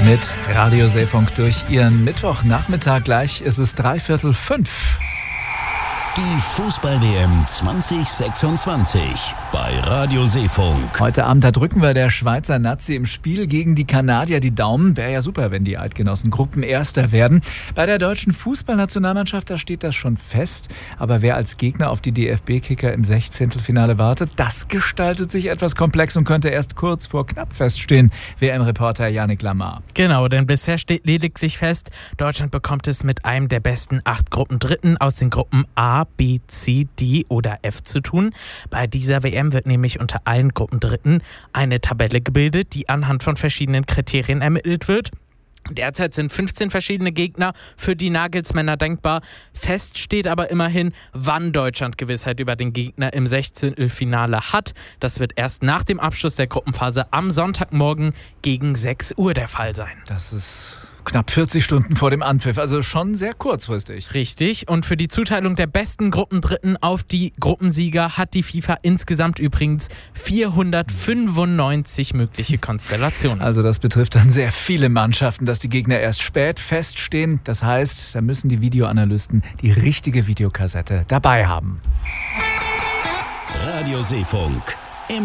mit Radio Seefunk durch Ihren Mittwochnachmittag. Gleich ist es 5:15. Die Fußball-WM 2026 bei Radio Seefunk. Heute Abend, da drücken wir der Schweizer Nazi im Spiel gegen die Kanadier die Daumen. Wäre ja super, wenn die Eidgenossen Gruppenerster werden. Bei der deutschen Fußballnationalmannschaft, da steht das schon fest. Aber wer als Gegner auf die DFB-Kicker im 16. wartet, das gestaltet sich etwas komplex und könnte erst kurz vor knapp feststehen. WM-Reporter Yannick Lamar. Genau, denn bisher steht lediglich fest, Deutschland bekommt es mit einem der besten 8 Gruppendritten aus den Gruppen A, B, C, D oder F zu tun. Bei dieser WM wird nämlich unter allen Gruppendritten eine Tabelle gebildet, die anhand von verschiedenen Kriterien ermittelt wird. Derzeit sind 15 verschiedene Gegner für die Nagelsmänner denkbar. Fest steht aber immerhin, wann Deutschland Gewissheit über den Gegner im 16. hat. Das wird erst nach dem Abschluss der Gruppenphase am Sonntagmorgen gegen 6 Uhr der Fall sein. Das ist knapp 40 Stunden vor dem Anpfiff, also schon sehr kurzfristig. Richtig, und für die Zuteilung der besten Gruppendritten auf die Gruppensieger hat die FIFA insgesamt übrigens 495 mögliche Konstellationen. Also das betrifft dann sehr viele Mannschaften, dass die Gegner erst spät feststehen. Das heißt, da müssen die Videoanalysten die richtige Videokassette dabei haben. Radio Seefunk.